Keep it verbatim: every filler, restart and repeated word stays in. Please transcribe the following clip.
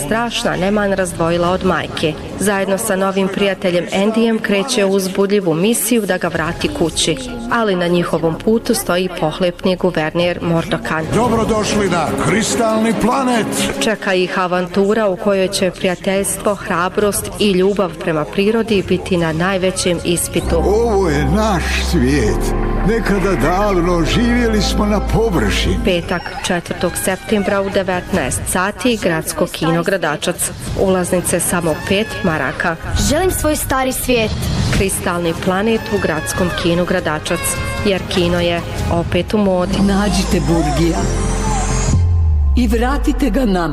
strašna neman razdvojila od majke. Zajedno sa novim prijateljem Andyjem kreće u uzbudljivu misiju da ga vrati kući. Ali na njihovom putu stoji pohlepni guverner Mordokan. Dobrodošli na kristalni planet! Čeka ih avantura u kojoj će prijateljstvo, hrabrost i ljubav prema prirodi biti na najvećem ispitu. Ovo je naš svijet. Nekada davno živjeli smo na površini. Petak, četvrtog septembra u devetnaest sati, gradsko kino Gradačac. Ulaznice samo pet maraka. Želim svoj stari svijet. Kristalni planet u gradskom kinu Gradačac. Jer kino je opet u modi. Nađite Burgija i vratite ga nama.